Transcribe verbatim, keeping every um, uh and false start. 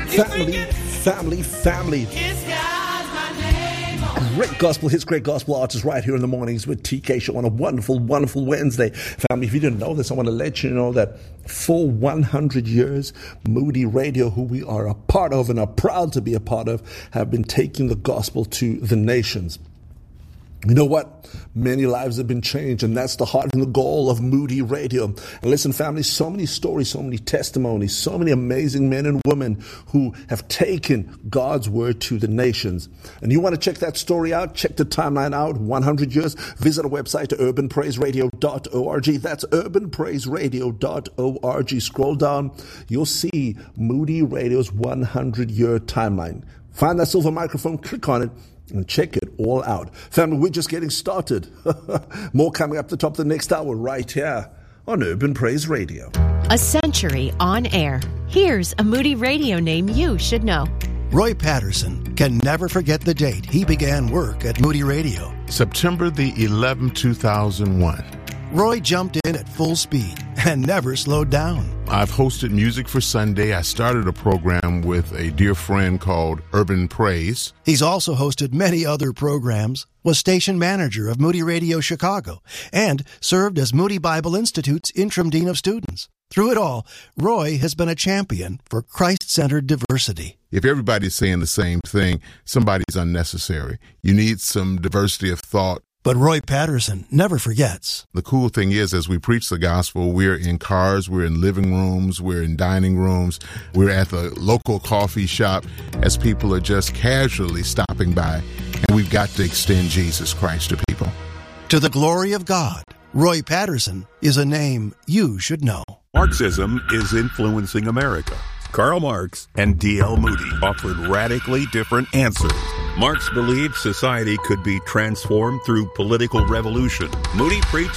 Family, family, family. Great gospel hits, great gospel artists right here in the mornings with T K Show on a wonderful, wonderful Wednesday. Family, if you didn't know this, I want to let you know that for one hundred years, Moody Radio, who we are a part of and are proud to be a part of, have been taking the gospel to the nations. You know what? Many lives have been changed, and that's the heart and the goal of Moody Radio. And listen, family, so many stories, so many testimonies, so many amazing men and women who have taken God's word to the nations. And you want to check that story out? Check the timeline out, one hundred years. Visit our website, urban praise radio dot org. That's urban praise radio dot org. Scroll down. You'll see Moody Radio's one hundred year timeline. Find that silver microphone, click on it, and check it all out. Family, we're just getting started. More coming up the top of the next hour right here on Urban Praise Radio. A century on air. Here's a Moody Radio name you should know. Roy Patterson can never forget the date he began work at Moody Radio. September the eleventh, two thousand one. Roy jumped in at full speed and never slowed down. I've hosted Music for Sunday. I started a program with a dear friend called Urban Praise. He's also hosted many other programs, was station manager of Moody Radio Chicago, and served as Moody Bible Institute's interim dean of students. Through it all, Roy has been a champion for Christ-centered diversity. If everybody's saying the same thing, somebody's unnecessary. You need some diversity of thought. But Roy Patterson never forgets. The cool thing is, as we preach the gospel, we're in cars, we're in living rooms, we're in dining rooms, we're at the local coffee shop as people are just casually stopping by, and we've got to extend Jesus Christ to people. To the glory of God, Roy Patterson is a name you should know. Marxism is influencing America. Karl Marx and D L Moody offered radically different answers. Marx believed society could be transformed through political revolution. Moody preached